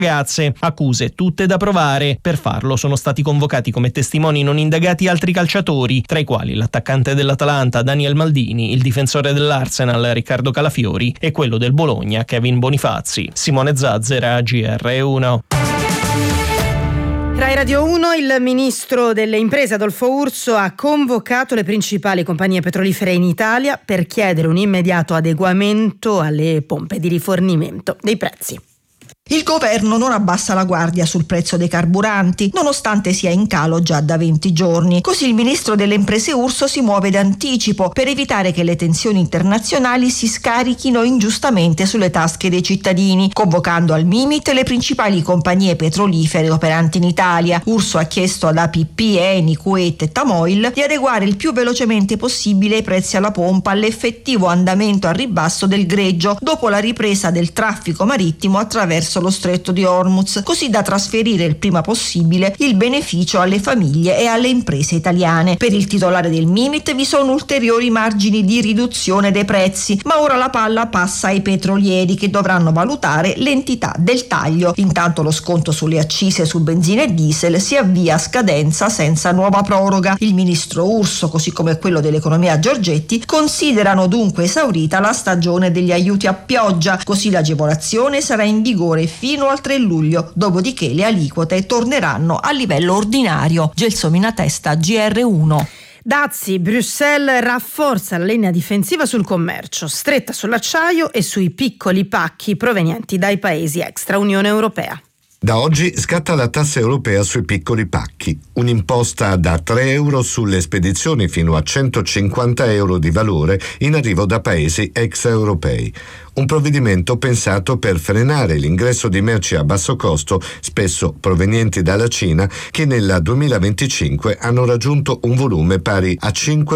ragazze. Accuse tutte da provare. Per farlo sono stati convocati come testimoni non indagati altri calciatori, tra i quali l'attaccante dell'Atalanta Daniel Maldini, il difensore dell'Arsenal Riccardo Calafiori e quello del Bologna Kevin Bonifazzi. Simone Zazzera, GR1. Rai Radio 1, il ministro delle imprese Adolfo Urso ha convocato le principali compagnie petrolifere in Italia per chiedere un immediato adeguamento alle pompe di rifornimento dei prezzi. Il governo non abbassa la guardia sul prezzo dei carburanti, nonostante sia in calo già da 20 giorni. Così il ministro delle imprese Urso si muove d'anticipo per evitare che le tensioni internazionali si scarichino ingiustamente sulle tasche dei cittadini, convocando al Mimit le principali compagnie petrolifere operanti in Italia. Urso ha chiesto ad APP, Eni, Kuwait e Tamoil di adeguare il più velocemente possibile i prezzi alla pompa all'effettivo andamento a ribasso del greggio dopo la ripresa del traffico marittimo attraverso lo stretto di Hormuz, così da trasferire il prima possibile il beneficio alle famiglie e alle imprese italiane. Per il titolare del Mimit vi sono ulteriori margini di riduzione dei prezzi, ma ora la palla passa ai petrolieri che dovranno valutare l'entità del taglio. Intanto lo sconto sulle accise su benzina e diesel si avvia a scadenza senza nuova proroga. Il ministro Urso, così come quello dell'economia Giorgetti, considerano dunque esaurita la stagione degli aiuti a pioggia, così l'agevolazione sarà in vigore fino al 3 luglio, dopodiché le aliquote torneranno a livello ordinario. Gelsomina Testa, GR1. Dazi, Bruxelles rafforza la linea difensiva sul commercio, stretta sull'acciaio e sui piccoli pacchi provenienti dai paesi extra Unione Europea. Da oggi scatta la tassa europea sui piccoli pacchi, un'imposta da 3 euro sulle spedizioni fino a 150 euro di valore in arrivo da paesi extraeuropei. Un provvedimento pensato per frenare l'ingresso di merci a basso costo, spesso provenienti dalla Cina, che nel 2025 hanno raggiunto un volume pari a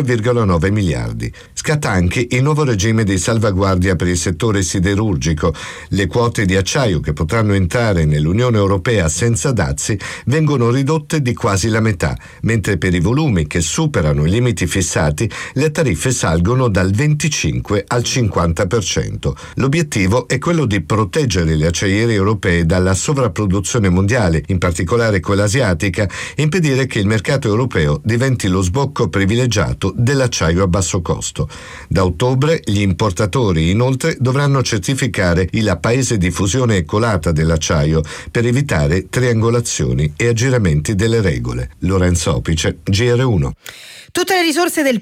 5,9 miliardi. Scatta anche il nuovo regime di salvaguardia per il settore siderurgico. Le quote di acciaio che potranno entrare nell'Unione Europea senza dazi vengono ridotte di quasi la metà, mentre per i volumi che superano i limiti fissati le tariffe salgono dal 25 al 50%. L'obiettivo è quello di proteggere le acciaiere europee dalla sovrapproduzione mondiale, in particolare quella asiatica, e impedire che il mercato europeo diventi lo sbocco privilegiato dell'acciaio a basso costo. Da ottobre gli importatori inoltre dovranno certificare il paese di fusione e colata dell'acciaio per evitare triangolazioni e aggiramenti delle regole. Lorenzo Opice, GR1. Tutte le risorse del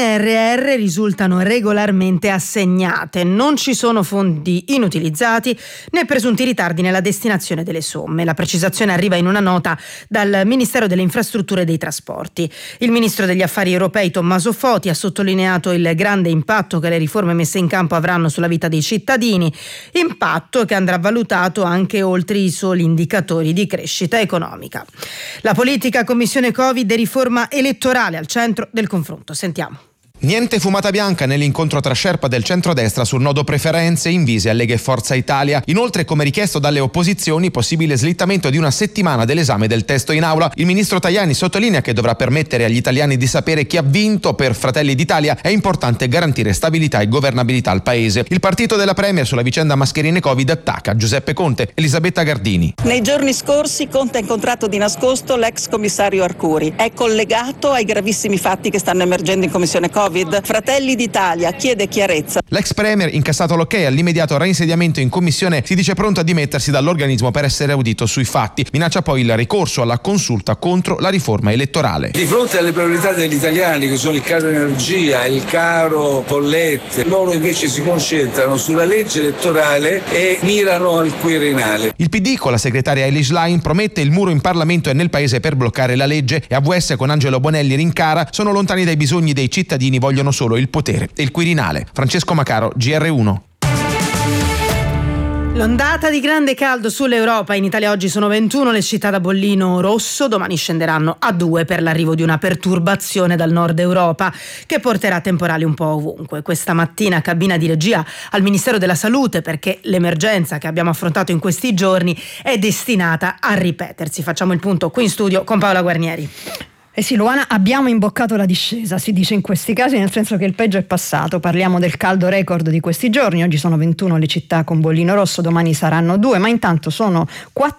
PNRR risultano regolarmente assegnate, non ci sono fondi inutilizzati né presunti ritardi nella destinazione delle somme. La precisazione arriva in una nota dal Ministero delle Infrastrutture e dei Trasporti. Il Ministro degli Affari Europei Tommaso Foti ha sottolineato il grande impatto che le riforme messe in campo avranno sulla vita dei cittadini, impatto che andrà valutato anche oltre i soli indicatori di crescita economica. La politica, Commissione Covid e riforma elettorale al centro del confronto. Sentiamo. Niente fumata bianca nell'incontro tra sherpa del centrodestra sul nodo preferenze invise a Lega e Forza Italia. Inoltre, come richiesto dalle opposizioni, possibile slittamento di una settimana dell'esame del testo in aula. Il ministro Tajani sottolinea che dovrà permettere agli italiani di sapere chi ha vinto. Per Fratelli d'Italia è importante garantire stabilità e governabilità al paese. Il partito della Premier sulla vicenda mascherine Covid attacca Giuseppe Conte. Elisabetta Gardini. Nei giorni scorsi Conte ha incontrato di nascosto l'ex commissario Arcuri. È collegato ai gravissimi fatti che stanno emergendo in Commissione Covid. Fratelli d'Italia chiede chiarezza. L'ex premier, incassato l'ok all'immediato reinsediamento in commissione, si dice pronto a dimettersi dall'organismo per essere audito sui fatti. Minaccia poi il ricorso alla consulta contro la riforma elettorale. Di fronte alle priorità degli italiani, che sono il caro energia, il caro bollette, loro invece si concentrano sulla legge elettorale e mirano al Quirinale. Il PD con la segretaria Eilish Line promette il muro in Parlamento e nel paese per bloccare la legge, e AVS con Angelo Bonelli rincara: sono lontani dai bisogni dei cittadini, vogliono solo il potere e il Quirinale. Francesco Macaro, GR1. L'ondata di grande caldo sull'Europa. In Italia oggi sono 21 le città da bollino rosso, domani scenderanno a 2 per l'arrivo di una perturbazione dal nord Europa che porterà temporali un po' ovunque. Questa mattina cabina di regia al Ministero della Salute, perché l'emergenza che abbiamo affrontato in questi giorni è destinata a ripetersi. Facciamo il punto qui in studio con Paola Guarnieri. sì, Luana, abbiamo imboccato la discesa, si dice in questi casi, nel senso che il peggio è passato. Parliamo del caldo record di questi giorni. Oggi sono 21 le città con bollino rosso, domani saranno 2, ma intanto sono